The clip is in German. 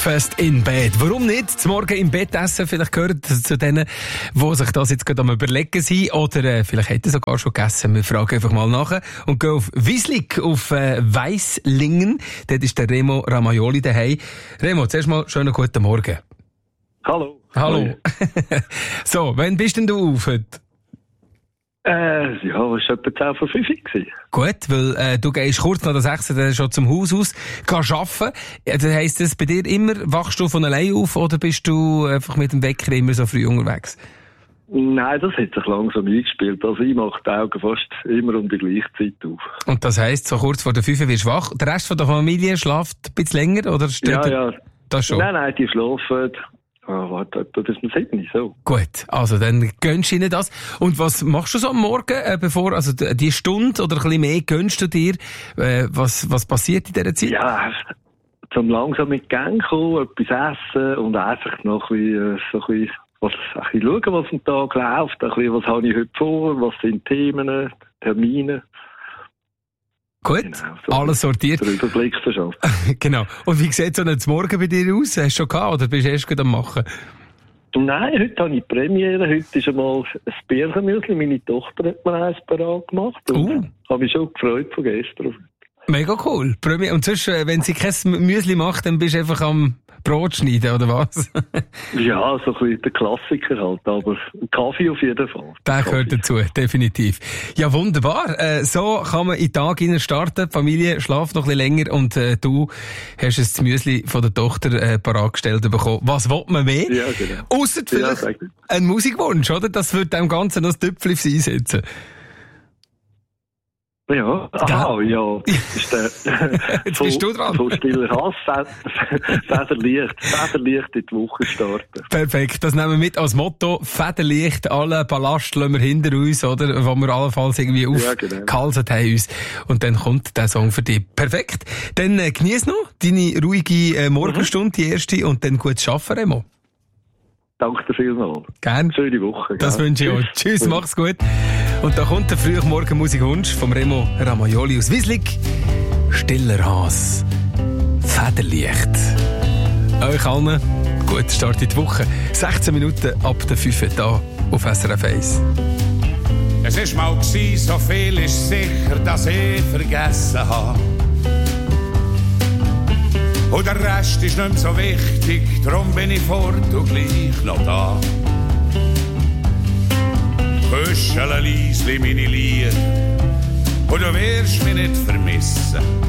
Breakfast in Bed. Warum nicht? Zum Morgen im Bett essen. Vielleicht gehört zu denen, die sich das jetzt gerade am Überlegen sind. Oder vielleicht hätten sie sogar schon gegessen. Wir fragen einfach mal nach und gehen auf Wieslig, auf Weisslingen. Dort ist der Remo Ramaioli daheim. Remo, zuerst mal schönen guten Morgen. Hallo. Hallo. So, wann bist denn du auf heute? Ja, es war etwa 10 vor 5 gewesen. Gut, weil du gehst kurz nach der 6 dann schon zum Haus aus, gehst arbeiten. Das heisst das bei dir immer, wachst du von allein auf oder bist du einfach mit dem Wecker immer so früh unterwegs? Nein, das hat sich langsam eingespielt. Also ich mache die Augen fast immer um die gleiche Zeit auf. Und das heisst, so kurz vor der 5 wirst du wach. Der Rest von der Familie schläft ein bisschen länger oder steht Ja. Das schon? Nein, die schlafen. Warte, das ist mir 7 so. Gut, also dann gönnst du ihnen das. Und was machst du so am Morgen, bevor, also die Stunde oder ein bisschen mehr gönnst du dir? Was passiert in dieser Zeit? Ja, zum langsam mit Gang kommen, etwas essen und einfach noch ein bisschen schauen, was am Tag läuft, ein bisschen, was habe ich heute vor, was sind Themen, Termine. Gut, genau, so alles sortiert. Den Überblick verschafft. Genau. Und wie sieht so ein Morgen bei dir aus? Hast du schon gehabt oder bist du erst gerade am Machen? Nein, heute habe ich Premiere. Heute ist einmal ein Birchenmüsli. Meine Tochter hat mir eins parat gemacht. Und habe mich schon gefreut von gestern. Mega cool. Und sonst, wenn sie kein Müsli macht, dann bist du einfach am Brot schneiden, oder was? Ja, so ein bisschen der Klassiker halt, aber Kaffee auf jeden Fall. Der gehört dazu, definitiv. Ja, wunderbar. So kann man in den Tag hinein starten. Die Familie schläft noch ein bisschen länger und du hast das Müsli von der Tochter parat gestellt bekommen. Was will man mehr? Ja, genau. Ausser vielleicht ein Musikwunsch, oder? Das würde dem Ganzen noch ein Tüpfchen aufs Eis setzen. Ja, aha, ja. Ist Jetzt bist du dran. Von Stiller Hass, Federlicht in die Woche starten. Perfekt, das nehmen wir mit als Motto. Federlicht, alle Ballast lassen wir hinter uns, oder? Wo wir allenfalls irgendwie aufgehalsen haben uns. Und dann kommt der Song für dich. Perfekt. Dann genieß noch deine ruhige Morgenstunde, die erste, und dann gutes Arbeiten, Remo. Danke dir vielmals. Gerne. Schöne Woche. Das wünsche ich euch. Tschüss, mach's gut. Und da kommt der frühe Musikwunsch vom Remo Ramaioli aus Wieslig. Stiller Hass. Federlicht. Euch allen guten Start in die Woche. 16 Minuten ab der 5 da auf SRF 1. Es war mal so viel ist sicher, dass ich vergessen habe. Und der Rest ist nicht mehr so wichtig, darum bin ich fort und gleich noch da. Küschele leisli meine Lieder, und du wirst mich nicht vermissen.